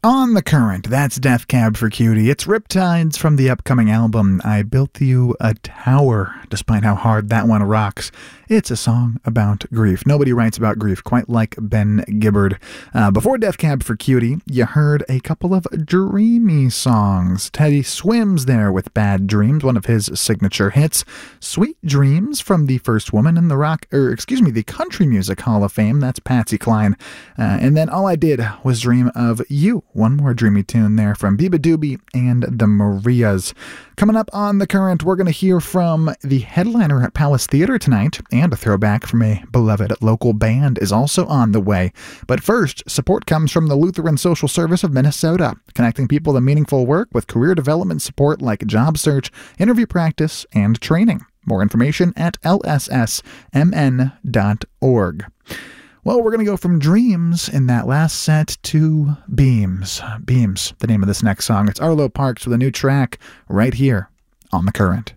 On the Current, that's Death Cab for Cutie. It's Riptides from the upcoming album, I Built You a Tower, despite how hard that one rocks. It's a song about grief. Nobody writes about grief quite like Ben Gibbard. Before Death Cab for Cutie, you heard a couple of dreamy songs. Teddy Swims there with Bad Dreams, one of his signature hits. Sweet Dreams from the first woman in the Country Music Hall of Fame, that's Patsy Cline. And then All I Did Was Dream of You. One more dreamy tune there from Biba Doobie and the Marias. Coming up on The Current, we're going to hear from the headliner at Palace Theater tonight, and a throwback from a beloved local band is also on the way. But first, support comes from the Lutheran Social Service of Minnesota, connecting people to meaningful work with career development support like job search, interview practice, and training. More information at lssmn.org. Well, we're going to go from dreams in that last set to beams. Beams, the name of this next song. It's Arlo Parks with a new track right here on The Current.